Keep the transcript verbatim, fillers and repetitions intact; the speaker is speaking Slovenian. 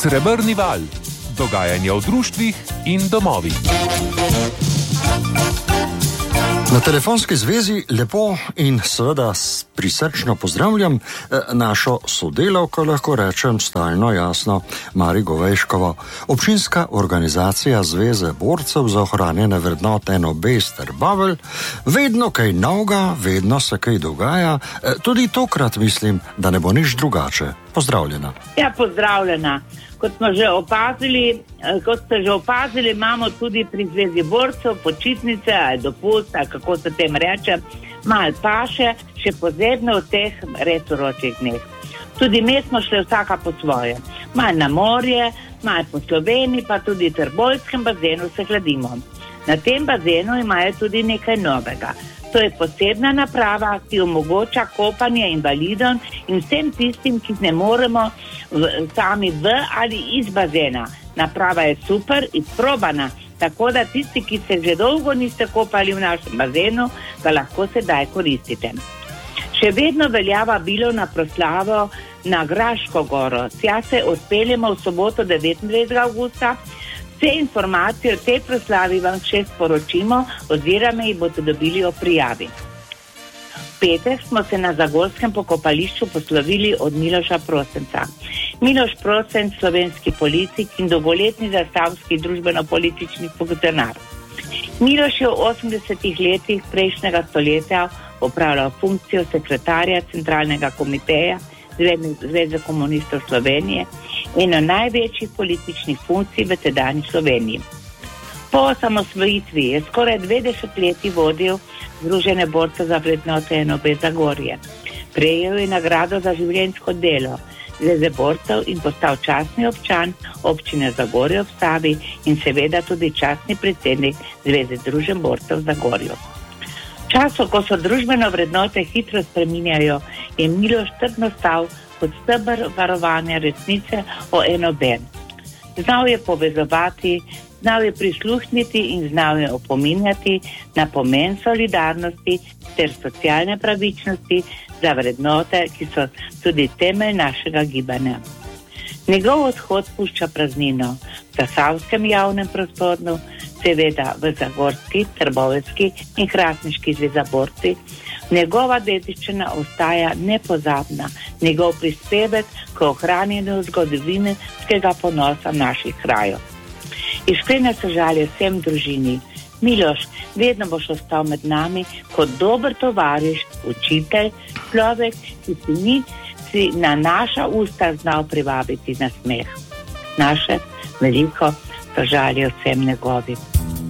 Srebrni val. Dogajanje v društvih in domovih. Na telefonski zvezi lepo in seveda prisrčno pozdravljam našo sodelavko, lahko rečem stalno jasno, Mari Govejškovo. Občinska organizacija Zveze borcev za ohranjene vrednote N O B Trbovelj. Vedno kaj novega, vedno se kaj dogaja. Tudi tokrat mislim, da ne bo nič drugače. Pozdravljena. Ja, pozdravljena. Kot smo že opazili, kot ste že opazili, imamo tudi pri Zvezi borcev počitnice, ali dopust, ali kako se tem reče, malo paše, še posebno v teh retoročih dneh. Tudi mi smo šli vsaka po svoje. Malo na morje, malo po Sloveniji, pa tudi v Trboveljskem bazenu se hladimo. Na tem bazenu imajo tudi nekaj novega. To je posebna naprava, ki omogoča kopanje invalidom in vsem tistim, ki ne moremo v, sami v ali iz bazena. Naprava je super, izprobana, tako da tisti, ki se že dolgo niste kopali v našem bazenu, ga lahko sedaj koristite. Še vedno veljava bilo na proslavo na Graško goro. Tja se odpeljemo v soboto devetindvajsetega avgusta. Vse informacije o tej proslavi vam še sporočimo oziroma jih boste dobili o prijavi. V petek smo se na Zagorskem pokopališču poslovili od Miloša Prosenca. Miloš Prosenc, slovenski politik in dolgoletni zastavski družbeno-politični funkcionar. Miloš je v osemdesetih letih prejšnjega stoletja opravljal funkcijo sekretarja centralnega komiteja Zveze komunistov Slovenije, eno največjih političnih funkcij v tedanji Sloveniji. Po osamosvojitvi je skoraj dve desetletji vodil Združenje borcev za vrednote N O B Zagorje. Prejel je nagrado za življenjsko delo Zveze borcev in postal častni občan občine Zagorje ob Savi in seveda tudi častni predsednik Zveze Združenj borcev Zagorju. V času, ko so družbene vrednote hitro spreminjajo, je Miloš trdno stal kot steber varovanja resnice o N O B. Znal je povezovati, znal je prisluhniti in znal je opominjati na pomen solidarnosti ter socialne pravičnosti za vrednote, ki so tudi temelj našega gibanja. Njegov odhod pušča praznino v zasavskem javnem prostoru, seveda v Zagorski, Trboveljski in Hrastniški zvezaborci. Njegova dediščina ostaja nepozabna, njegov prispevek k ohranjenju zgodovinskega ponosa naših krajev. Iskrene sožalje vsem družini. Miloš, vedno boš ostal med nami kot dober tovariš, učitelj, človek, ki si ni si na naša usta znal privabiti na smeh. Naše veliko sožalje vsem njegovim.